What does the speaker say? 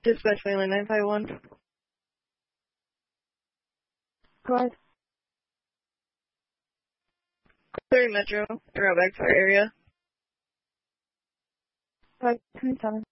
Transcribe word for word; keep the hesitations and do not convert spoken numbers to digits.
Dispatch Mainline nine five one. Go ahead. thirty Metro, around Backfire area. five twenty-seven.